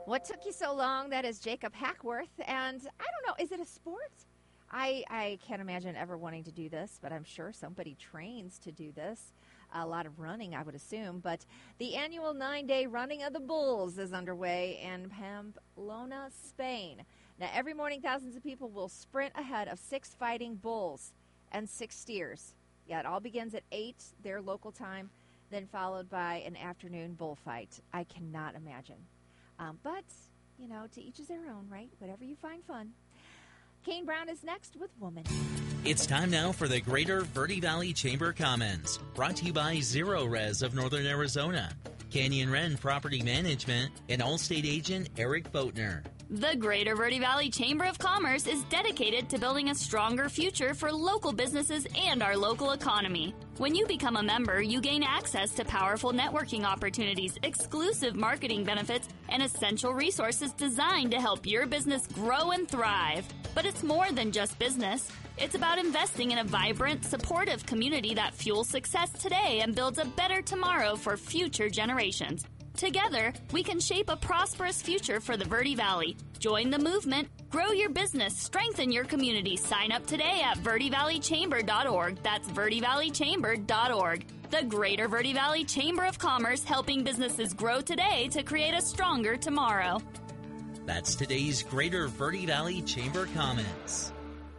What took you so long? That is Jacob Hackworth. And I don't know, is it a sport? I can't imagine ever wanting to do this, but I'm sure somebody trains to do this. A lot of running, I would assume. But the annual 9-day Running of the Bulls is underway in Pamplona, Spain. Now, every morning, thousands of people will sprint ahead of 6 fighting bulls and 6 steers. Yeah, it all begins at 8, their local time, then followed by an afternoon bullfight. I cannot imagine. But, you know, to each is their own, right? Whatever you find fun. Kane Brown is next with Woman. It's time now for the Greater Verde Valley Chamber Comments, brought to you by Zero Res of Northern Arizona, Canyon Wren Property Management, and Allstate agent Eric Boatner. The Greater Verde Valley Chamber of Commerce is dedicated to building a stronger future for local businesses and our local economy. When you become a member, you gain access to powerful networking opportunities, exclusive marketing benefits, and essential resources designed to help your business grow and thrive. But it's more than just business. It's about investing in a vibrant, supportive community that fuels success today and builds a better tomorrow for future generations. Together, we can shape a prosperous future for the Verde Valley. Join the movement, grow your business, strengthen your community. Sign up today at verdevalleychamber.org. That's verdevalleychamber.org. The Greater Verde Valley Chamber of Commerce, helping businesses grow today to create a stronger tomorrow. That's today's Greater Verde Valley Chamber Comments.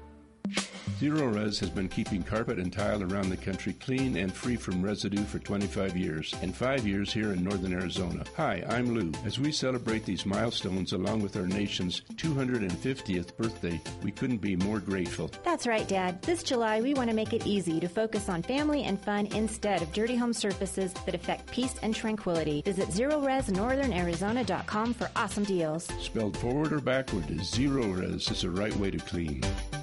Zero Res has been keeping carpet and tile around the country clean and free from residue for 25 years, and 5 years here in Northern Arizona. Hi, I'm Lou. As we celebrate these milestones along with our nation's 250th birthday, we couldn't be more grateful. That's right, Dad. This July, we want to make it easy to focus on family and fun instead of dirty home surfaces that affect peace and tranquility. Visit ZeroResNorthernArizona.com for awesome deals. Spelled forward or backward, Zero Res is the right way to clean.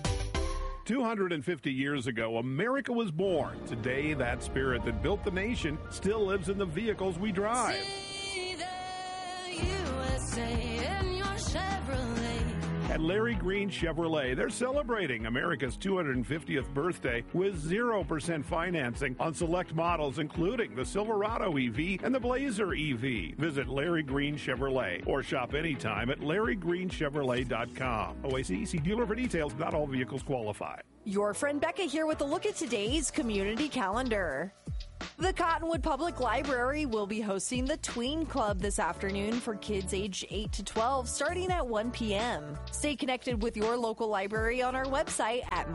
250 years ago, America was born. Today, that spirit that built the nation still lives in the vehicles we drive. See the USA in your Chevrolet. At Larry Green Chevrolet, they're celebrating America's 250th birthday with 0% financing on select models, including the Silverado EV and the Blazer EV. Visit Larry Green Chevrolet or shop anytime at LarryGreenChevrolet.com. OAC, see dealer for details. Not all vehicles qualify. Your friend Becca here with a look at today's community calendar. The Cottonwood Public Library will be hosting the Tween Club this afternoon for kids aged 8 to 12, starting at 1 p.m. Stay connected with your local library on our website at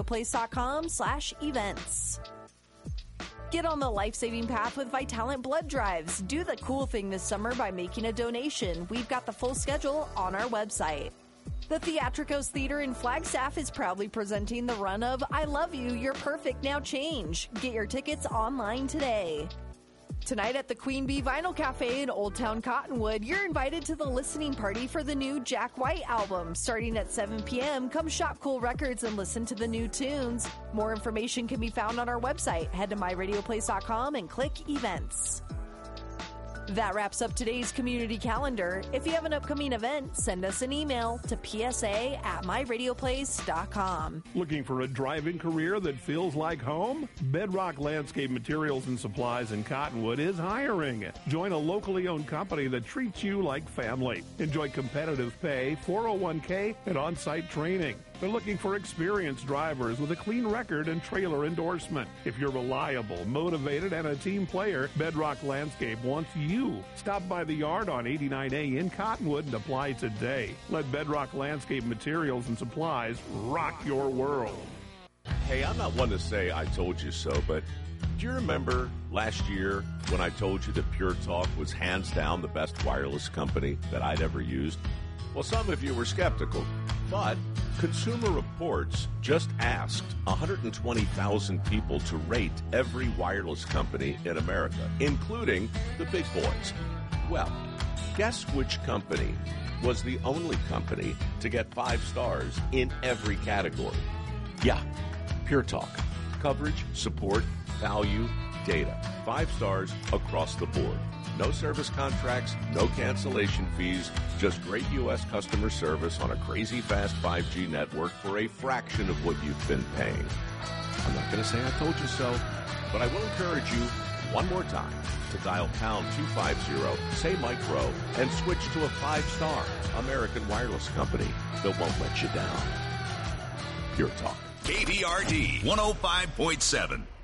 myradioplace.com/events. Get on the life-saving path with Vitalant Blood Drives. Do the cool thing this summer by making a donation. We've got the full schedule on our website. The Theatricos Theater in Flagstaff is proudly presenting the run of I Love You, You're Perfect, Now Change. Get your tickets online today. Tonight at the Queen Bee Vinyl Cafe in Old Town Cottonwood, you're invited to the listening party for the new Jack White album. Starting at 7 p.m., come shop Cool Records and listen to the new tunes. More information can be found on our website. Head to myradioplace.com and click Events. That wraps up today's community calendar. If you have an upcoming event, send us an email to psa@myradioplace.com. Looking for a drive-in career that feels like home? Bedrock Landscape Materials and Supplies in Cottonwood is hiring. Join a locally owned company that treats you like family. Enjoy competitive pay, 401k, and on-site training. They're looking for experienced drivers with a clean record and trailer endorsement. If you're reliable, motivated, and a team player, Bedrock Landscape wants you. Stop by the yard on 89A in Cottonwood and apply today. Let Bedrock Landscape Materials and Supplies rock your world. Hey, I'm not one to say I told you so, but do you remember last year when I told you that Pure Talk was hands down the best wireless company that I'd ever used? Well, some of you were skeptical, but Consumer Reports just asked 120,000 people to rate every wireless company in America, including the big boys. Well, guess which company was the only company to get 5 stars in every category? Yeah, Pure Talk. Coverage, support, value, data. 5 stars across the board. No service contracts, no cancellation fees, just great U.S. customer service on a crazy fast 5G network for a fraction of what you've been paying. I'm not going to say I told you so, but I will encourage you, One more time, to dial pound 250, say Mike Rowe, and switch to a 5-star American Wireless Company that won't let you down. Pure Talk. KBRD 105.7.